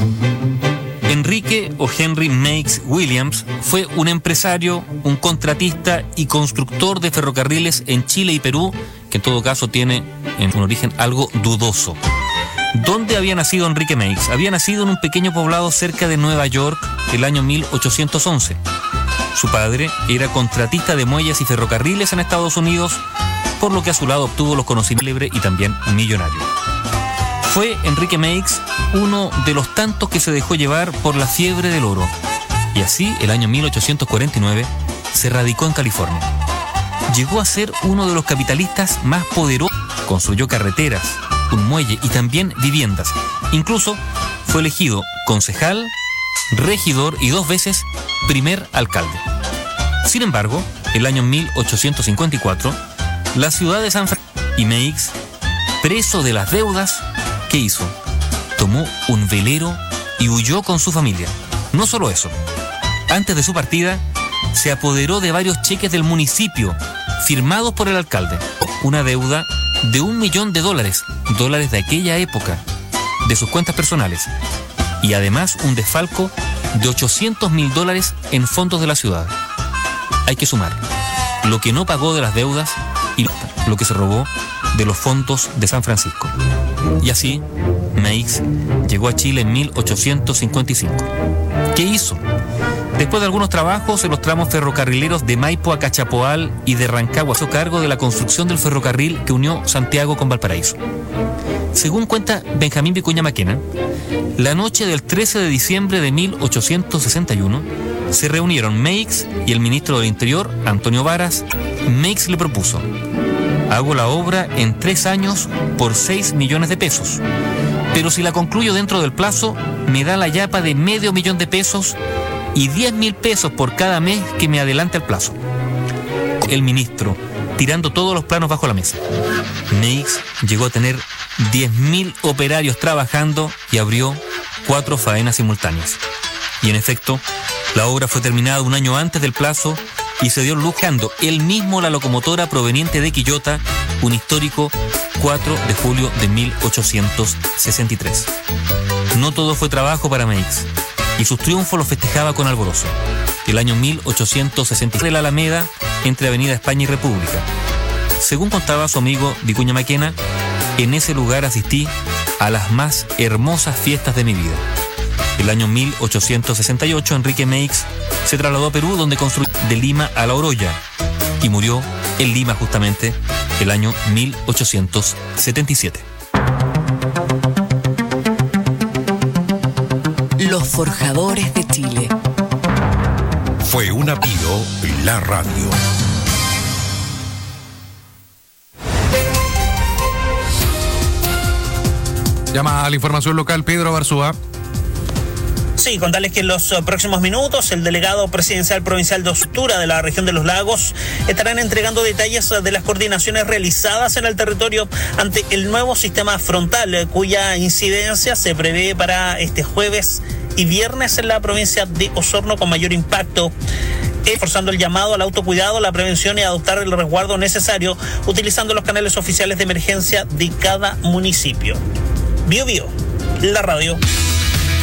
Enrique o Henry Meigs Williams fue un empresario, un contratista y constructor de ferrocarriles en Chile y Perú, que en todo caso tiene un origen algo dudoso. ¿Dónde había nacido Enrique Meigs? Había nacido en un pequeño poblado cerca de Nueva York el año 1811. Su padre era contratista de muelles y ferrocarriles en Estados Unidos, por lo que a su lado obtuvo los conocimientos libres y también millonario. Fue Enrique Meigs uno de los tantos que se dejó llevar por la fiebre del oro, y así, el año 1849, se radicó en California. Llegó a ser uno de los capitalistas más poderosos. Construyó carreteras, un muelle y también viviendas. Incluso fue elegido concejal, regidor y 2 veces primer alcalde. Sin embargo, el año 1854, la ciudad de San Francisco y Meigs, preso de las deudas, ¿qué hizo? Tomó un velero y huyó con su familia. No solo eso, antes de su partida, se apoderó de varios cheques del municipio, firmados por el alcalde. Una deuda de $1 millón, dólares de aquella época, de sus cuentas personales. Y además un desfalco de $800.000 en fondos de la ciudad. Hay que sumar lo que no pagó de las deudas y lo que se robó de los fondos de San Francisco. Y así, Meigs llegó a Chile en 1855. ¿Qué hizo? Después de algunos trabajos en los tramos ferrocarrileros de Maipo a Cachapoal y de Rancagua, hizo cargo de la construcción del ferrocarril que unió Santiago con Valparaíso. Según cuenta Benjamín Vicuña Maquena, la noche del 13 de diciembre de 1861 se reunieron Meigs y el ministro del Interior, Antonio Varas. Meigs le propuso: hago la obra en 3 años por 6 millones de pesos, pero si la concluyo dentro del plazo, me da la yapa de $500,000 y 10.000 pesos por cada mes que me adelante el plazo. El ministro, tirando todos los planos bajo la mesa. Meigs llegó a tener 10.000 operarios trabajando y abrió 4 faenas simultáneas. Y en efecto, la obra fue terminada un año antes del plazo y se dio lujando él mismo la locomotora proveniente de Quillota, un histórico 4 de julio de 1863. No todo fue trabajo para Meigs, y sus triunfos los festejaba con alborozo. El año 1863 de la Alameda, entre Avenida España y República. Según contaba su amigo Vicuña Maquena, en ese lugar asistí a las más hermosas fiestas de mi vida. El año 1868, Enrique Meigs se trasladó a Perú, donde construyó de Lima a La Oroya, y murió en Lima justamente el año 1877. Los forjadores de Chile. Fue una Pío la radio. Llama a la información local Pedro Barzúa. Sí, contarles que en los próximos minutos el delegado presidencial provincial de Ostura de la región de los Lagos estarán entregando detalles de las coordinaciones realizadas en el territorio ante el nuevo sistema frontal, cuya incidencia se prevé para este jueves y viernes en la provincia de Osorno con mayor impacto, forzando el llamado al autocuidado, la prevención y adoptar el resguardo necesario utilizando los canales oficiales de emergencia de cada municipio. Bio Bio, la radio.